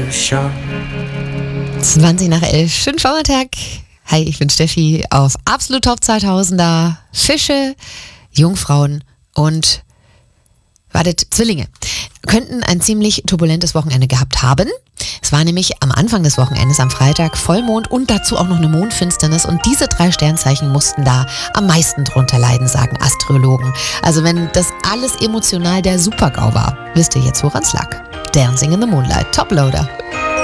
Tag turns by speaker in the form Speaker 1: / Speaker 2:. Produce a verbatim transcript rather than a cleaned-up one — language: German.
Speaker 1: too sharp.
Speaker 2: zwanzig nach elf, schönen Vormittag. Hi, ich bin Steffi auf Absolut Top zweitausender. Fische, Jungfrauen und wartet, Zwillinge könnten ein ziemlich turbulentes Wochenende gehabt haben. Es war nämlich am Anfang des Wochenendes, am Freitag, Vollmond und dazu auch noch eine Mondfinsternis. Und diese drei Sternzeichen mussten da am meisten drunter leiden, sagen Astrologen. Also wenn das alles emotional der Super-GAU war, wisst ihr jetzt, woran es lag. Dancing in the Moonlight, Toploader.